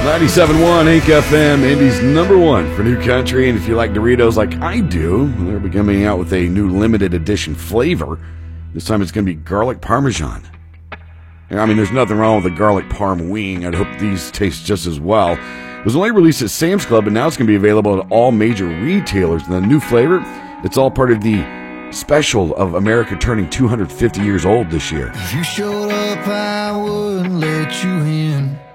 97.1 Ink FM, Indy's number one for new country. And if you like Doritos like I do, they'll be coming out with a new limited edition flavor. This time it's going to be garlic parmesan. I mean, there's nothing wrong with a garlic parm wing. I'd hope these taste just as well. It was only released at Sam's Club, but now it's going to be available at all major retailers. And the new flavor, it's all part of the special of America turning 250 years old this year. If you showed up, I wouldn't let you in.